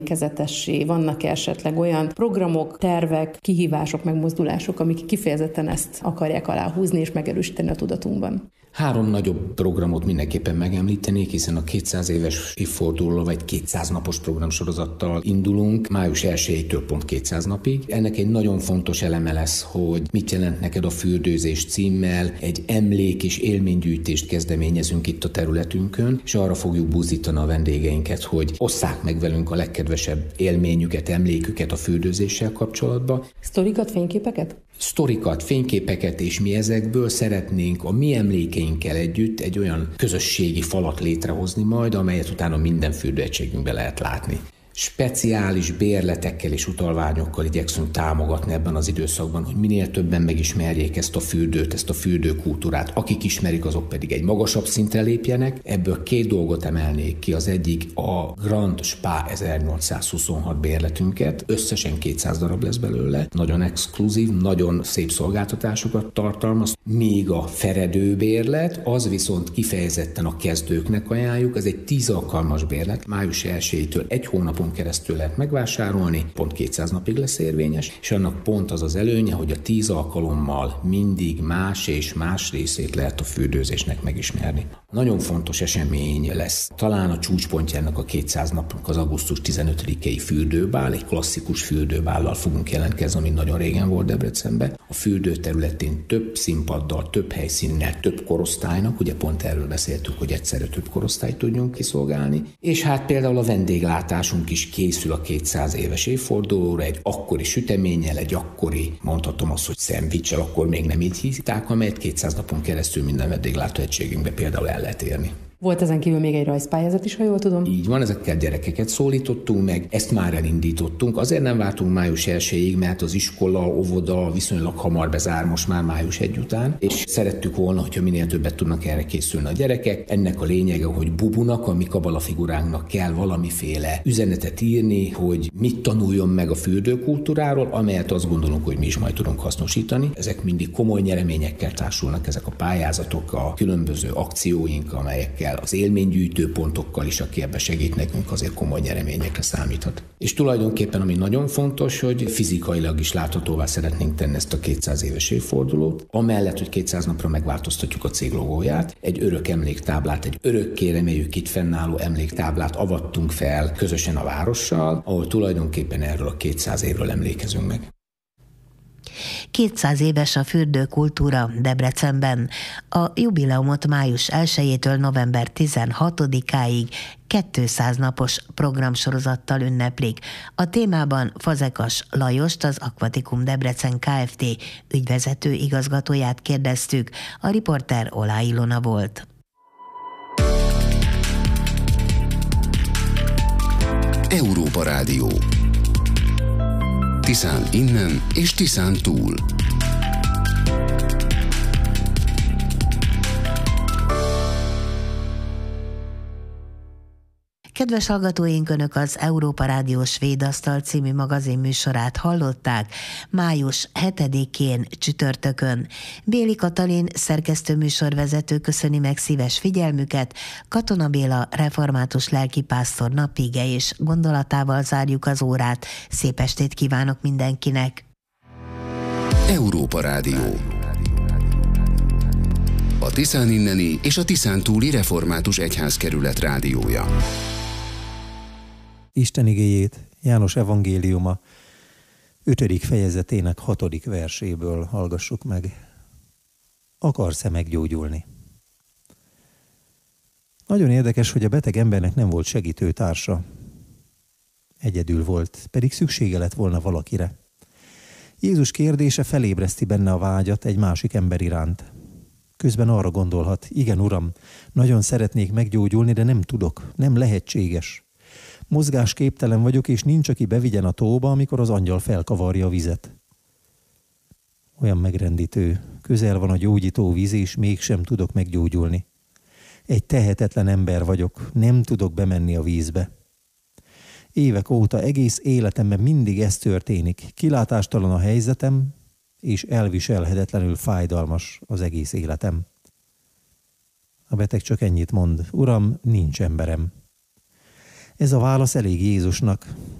emlékezetessé? Vannak esetleg olyan programok, tervek, kihívások, megmozdulások, amik kifejezetten ezt akarják aláhúzni és megerősíteni a tudatunkban? 3 nagyobb programot mindenképpen megemlítenék, hiszen a 200 éves évfordulóra vagy 200 napos programsorozattal indulunk, május 1-től pont 200 napig. Ennek egy nagyon fontos eleme lesz, hogy mit jelent neked a fürdőzés címmel, egy emlék- és élménygyűjtést kezdeményezünk itt a területünkön, és arra fogjuk buzdítani a vendégeinket, hogy osszák meg velünk a legkedvesebb élményüket, emléküket a fürdőzéssel kapcsolatban. Sztorikat, fényképeket? Sztorikat, fényképeket, és mi ezekből szeretnénk a mi emlékeinkkel együtt egy olyan közösségi falat létrehozni majd, amelyet utána minden fürdőegységünkben lehet látni. Speciális bérletekkel és utalványokkal igyekszünk támogatni ebben az időszakban, hogy minél többen megismerjék ezt a fürdőt, ezt a fürdőkultúrát. Akik ismerik, azok pedig egy magasabb szintre lépjenek. Ebből 2 dolgot emelnék ki. Az egyik a Grand Spa 1826 bérletünket. Összesen 200 darab lesz belőle. Nagyon exkluzív, nagyon szép szolgáltatásokat tartalmaz. Míg a Feredő bérlet, az viszont kifejezetten a kezdőknek ajánljuk. Ez egy 10 alkalmas bérlet. Május 1-től 1 hónapon keresztül lehet megvásárolni, pont 200 napig lesz érvényes, és annak pont az az előnye, hogy a 10 alkalommal mindig más és más részét lehet a fürdőzésnek megismerni. Nagyon fontos esemény lesz. Talán a csúcspontjának a 200 napnak az augusztus 15-i fürdőbál, egy klasszikus fürdőbállal fogunk jelentkezni, ami nagyon régen volt Debrecenben. A fürdő területén több színpaddal, több helyszínnel, több korosztálynak, ugye pont erről beszéltük, hogy egyszerre több korosztályt tudjunk kiszolgálni, és hát például a vendéglátásunk is készül a 200 éves évfordulóra, egy akkori süteménnyel, egy akkori, mondhatom azt, hogy szendvicsel, akkor még nem így hívták, amelyet 200 napon keresztül minden vendéglátóegységünkbe például el lehet érni. Volt ezen kívül még egy rajzpályázat is, ha jól tudom. Így van, ezekkel gyerekeket szólítottunk meg, ezt már elindítottunk. Azért nem vártunk május 1-ig, mert az iskola, óvoda viszonylag hamar bezár most már május 1 után, és szerettük volna, hogyha minél többet tudnak erre készülni a gyerekek. Ennek a lényege, hogy Bubunak, a mi kabala figuránknak kell valamiféle üzenetet írni, hogy mit tanuljon meg a fürdőkultúráról, amelyet azt gondolunk, hogy mi is majd tudunk hasznosítani. Ezek mindig komoly nyereményekkel társulnak, ezek a pályázatok, a különböző akcióink, amelyekkel az élménygyűjtő pontokkal is, aki ebbe segít nekünk, azért komoly nyereményekre számíthat. És tulajdonképpen ami nagyon fontos, hogy fizikailag is láthatóvá szeretnénk tenni ezt a 200 éves évfordulót, amellett, hogy 200 napra megváltoztatjuk a cég logóját, egy örök emléktáblát, egy örökké reméljük itt fennálló emléktáblát avattunk fel közösen a várossal, ahol tulajdonképpen erről a 200 évről emlékezünk meg. 200 éves a fürdőkultúra Debrecenben. A jubileumot május 1-től november 16-áig 200 napos programsorozattal ünneplik. A témában Fazekas Lajost, az Aquaticum Debrecen Kft. Ügyvezető igazgatóját kérdeztük, a riporter Olá Ilona volt. Európa Rádió. Tiszán innen és Tiszán túl. Kedves hallgatóink, Önök az Európa Rádió Svéd Asztal című magazinműsorát hallották május 7-én csütörtökön. Béli Katalin szerkesztőműsorvezető köszöni meg szíves figyelmüket, Katona Béla református lelkipásztor napige és gondolatával zárjuk az órát. Szép estét kívánok mindenkinek! Európa Rádió. A Tiszán inneni és a Tiszán túli református egyházkerület rádiója. Isten igéjét János evangéliuma 5. fejezetének 6. verséből hallgassuk meg. Akarsz-e meggyógyulni? Nagyon érdekes, hogy a beteg embernek nem volt segítő társa. Egyedül volt, pedig szüksége lett volna valakire. Jézus kérdése felébreszti benne a vágyat egy másik ember iránt. Közben arra gondolhat, igen uram, nagyon szeretnék meggyógyulni, de nem tudok, nem lehetséges. Mozgásképtelen vagyok, és nincs, aki bevigyen a tóba, amikor az angyal felkavarja a vizet. Olyan megrendítő, közel van a gyógyító víz, és mégsem tudok meggyógyulni. Egy tehetetlen ember vagyok, nem tudok bemenni a vízbe. Évek óta egész életemben mindig ez történik. Kilátástalan a helyzetem, és elviselhetetlenül fájdalmas az egész életem. A beteg csak ennyit mond, uram, nincs emberem. Ez a válasz elég Jézusnak.